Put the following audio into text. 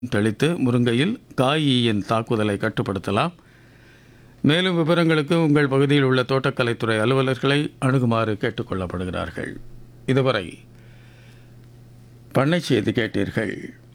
தெளித்து முருங்கையில் காய் ஈயின் தாக்குதலை கட்டுப்படுத்தலாம். மேலும் விவரங்களுக்கு உங்கள் பகுதியில் உள்ள தோட்டக்கலைத்துறை அலுவலர்களை அணுகுமாறு கேட்டுக்கொள்ளப்படுகிறார்கள். இதுவரை பண்ணை செய்தி கேட்டீர்கள்.